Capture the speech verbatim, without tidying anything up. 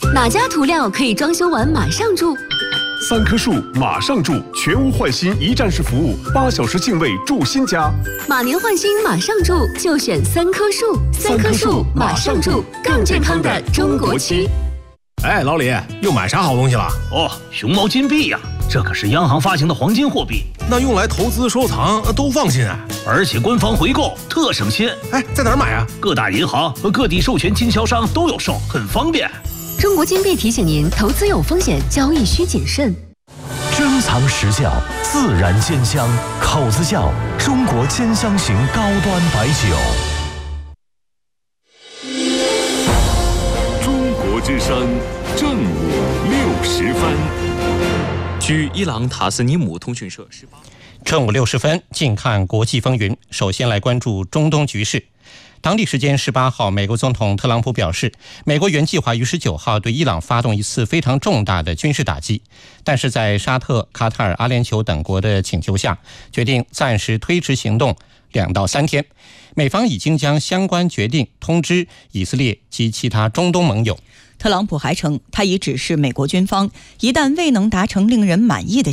哪家涂料可以装修完马上住？ 三棵树马上住，全屋换新一站式服务，八小时净位住新家。 马年换新马上住，就选三棵树。三棵树马上住，更健康的中国区。 哎，老李，又买啥好东西了？ 哦，熊猫金币呀、啊，这可是央行发行的黄金货币， 那用来投资收藏都放心啊。 而且官方回购特省心。 哎，在哪儿买啊？ 各大银行和各地授权经销商都有售，很方便。 中国金币提醒您，投资有风险，交易需谨慎。 珍藏实窖，自然鲜香，口子窖，中国兼香型高端白酒。 中国之声正午六时分。 据伊朗塔斯尼姆通讯社十八， 正午六十分，近看国际风云。首先来关注中东局势。当地时间十八号，美国总统特朗普表示，美国原计划于十九号对伊朗发动一次非常重大的军事打击，但是在沙特、卡塔尔、阿联酋等国的请求下，决定暂时推迟行动两到三天。美方已经将相关决定通知以色列及其他中东盟友。 特朗普还称，他已指示美国军方，一旦未能达成令人满意的